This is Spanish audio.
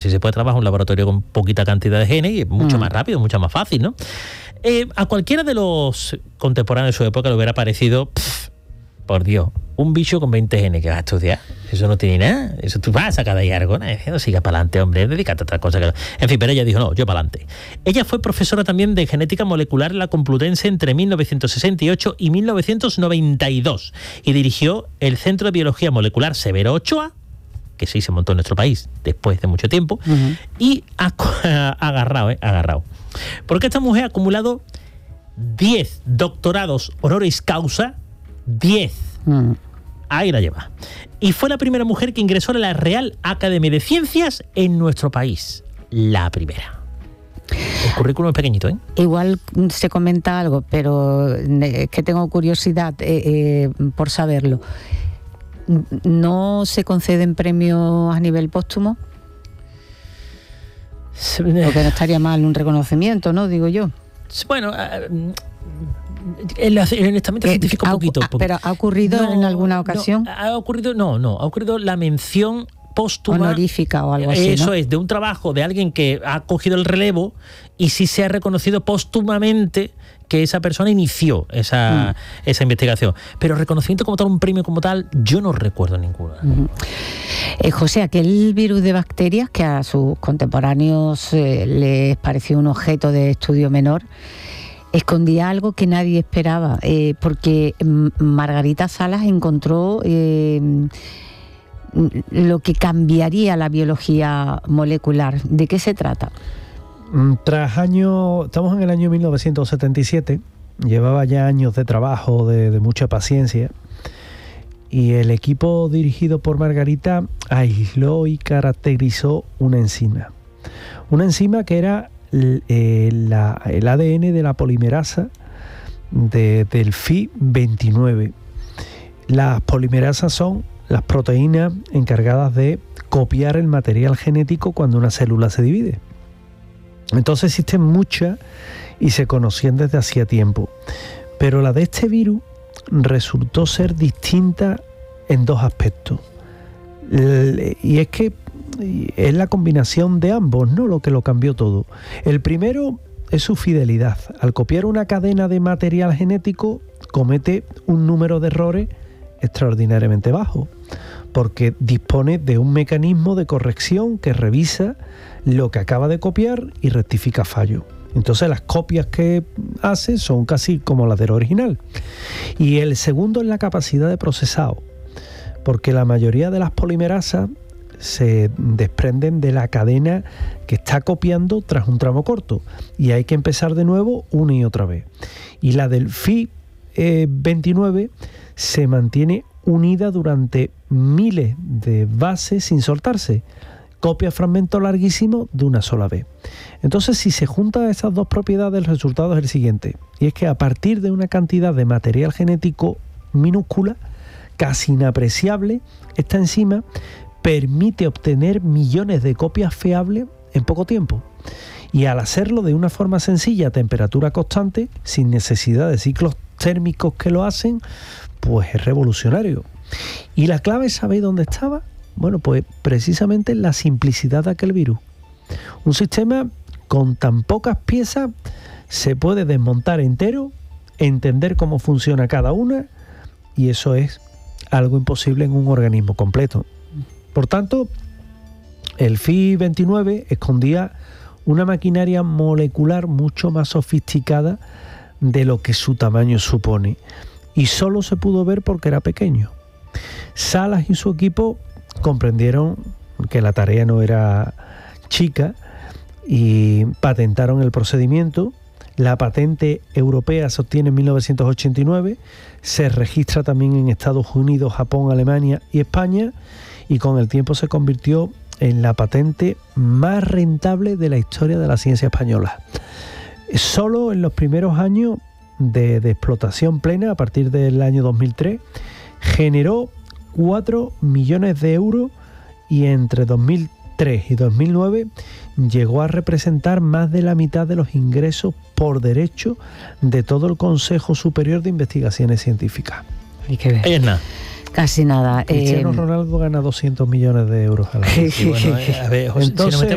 si se puede trabajar en un laboratorio con poquita cantidad de genes, y es mucho más rápido, mucho más fácil, ¿no? A cualquiera de los contemporáneos de su época le hubiera parecido, por Dios, un bicho con 20 genes que vas a estudiar. Eso no tiene nada. Eso tú vas a sacar de ahí algo. No sigas para adelante, hombre. Dedícate a otra cosa. En fin, pero ella dijo, no, yo para adelante. Ella fue profesora también de genética molecular en la Complutense entre 1968 y 1992 y dirigió el Centro de Biología Molecular Severo Ochoa, que sí se montó en nuestro país después de mucho tiempo, y agarrado. Porque esta mujer ha acumulado 10 doctorados honoris causa, 10. Ahí la lleva. Y fue la primera mujer que ingresó a la Real Academia de Ciencias en nuestro país. La primera. El currículum es pequeñito, ¿eh? Igual se comenta algo, pero es que tengo curiosidad por saberlo. ¿No se conceden premios a nivel póstumo? Porque no estaría mal un reconocimiento, ¿no? Digo yo. Bueno, el estamento científico poquito. ¿Pero ha ocurrido en alguna ocasión? Ha ocurrido la mención póstuma, honorífica o algo así, eso, ¿no? es de un trabajo de alguien que ha cogido el relevo y sí se ha reconocido póstumamente que esa persona inició esa investigación. Pero reconocimiento como tal, un premio como tal, yo no recuerdo ninguno. José, aquel virus de bacterias que a sus contemporáneos les pareció un objeto de estudio menor, escondía algo que nadie esperaba, porque Margarita Salas encontró lo que cambiaría la biología molecular. ¿De qué se trata? Estamos en el año 1977, llevaba ya años de trabajo, de mucha paciencia, y el equipo dirigido por Margarita aisló y caracterizó una enzima que era el ADN de la polimerasa del Fi29. Las polimerasas son las proteínas encargadas de copiar el material genético cuando una célula se divide. Entonces existen muchas y se conocían desde hacía tiempo, pero la de este virus resultó ser distinta en dos aspectos, y es que es la combinación de ambos, ¿no?, lo que lo cambió todo. El primero es su fidelidad. Al copiar una cadena de material genético comete un número de errores extraordinariamente bajo, porque dispone de un mecanismo de corrección que revisa lo que acaba de copiar y rectifica fallos. Entonces las copias que hace son casi como las del original. Y el segundo es la capacidad de procesado, porque la mayoría de las polimerasas se desprenden de la cadena que está copiando tras un tramo corto y hay que empezar de nuevo una y otra vez. Y la del Fi29 se mantiene unida durante miles de bases sin soltarse, copia fragmentos larguísimos de una sola vez. Entonces, si se juntan esas dos propiedades, el resultado es el siguiente, y es que a partir de una cantidad de material genético minúscula, casi inapreciable, esta enzima permite obtener millones de copias fiables en poco tiempo. Y al hacerlo de una forma sencilla, a temperatura constante, sin necesidad de ciclos térmicos que lo hacen, pues es revolucionario. ¿Y la clave, sabéis dónde estaba? Bueno, pues precisamente en la simplicidad de aquel virus. Un sistema con tan pocas piezas se puede desmontar entero, entender cómo funciona cada una, y eso es algo imposible en un organismo completo. Por tanto, el Fi29 escondía una maquinaria molecular mucho más sofisticada de lo que su tamaño supone, y solo se pudo ver porque era pequeño. Salas y su equipo comprendieron que la tarea no era chica y patentaron el procedimiento. La patente europea se obtiene en 1989, se registra también en Estados Unidos, Japón, Alemania y España, y con el tiempo se convirtió en la patente más rentable de la historia de la ciencia española. Solo en los primeros años de explotación plena, a partir del año 2003, generó 4 millones de euros y entre 2003 y 2009 llegó a representar más de la mitad de los ingresos por derecho de todo el Consejo Superior de Investigaciones Científicas. Hay que ver. Es nada. Casi nada. Cristiano Ronaldo gana 200 millones de euros al año. Sí, bueno, a ver, José, entonces, si nos metemos